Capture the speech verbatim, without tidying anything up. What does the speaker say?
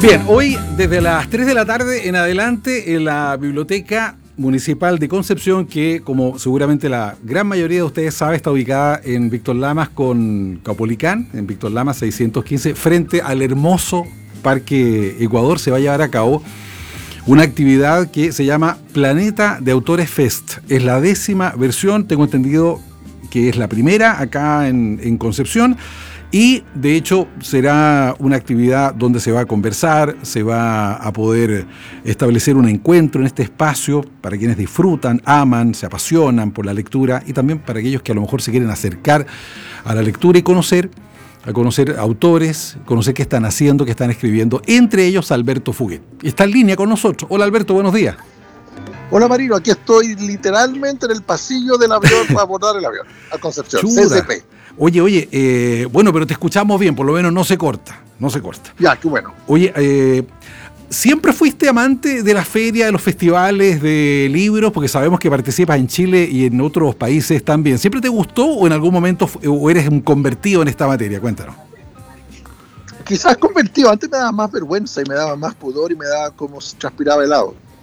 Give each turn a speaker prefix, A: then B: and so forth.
A: Bien, hoy desde las tres de la tarde en adelante en la Biblioteca Municipal de Concepción, que como seguramente la gran mayoría de ustedes sabe, está ubicada en Víctor Lamas con Caupolicán, en Víctor Lamas seiscientos quince, frente al hermoso Parque Ecuador, se va a llevar a cabo una actividad que se llama Planeta de Autores Fest. Es la décima versión, tengo entendido que es la primera acá en, en Concepción. Y de hecho será una actividad donde se va a conversar, se va a poder establecer un encuentro en este espacio para quienes disfrutan, aman, se apasionan por la lectura y también para aquellos que a lo mejor se quieren acercar a la lectura y conocer, a conocer autores, conocer qué están haciendo, qué están escribiendo, entre ellos Alberto Fuguet. Está en línea con nosotros. Hola Alberto, buenos días.
B: Hola Marino, aquí estoy literalmente en el pasillo del avión para abordar el avión a Concepción,
A: Chuda.
B: C C P.
A: Oye, oye, eh, bueno, pero te escuchamos bien, por lo menos no se corta, no se corta.
B: Ya, qué bueno.
A: Oye, eh, ¿siempre fuiste amante de la feria, de los festivales de libros? Porque sabemos que participas en Chile y en otros países también. ¿Siempre te gustó o en algún momento o eres un convertido en esta materia? Cuéntanos.
B: Quizás convertido, antes me daba más vergüenza y me daba más pudor y me daba como si transpiraba helado.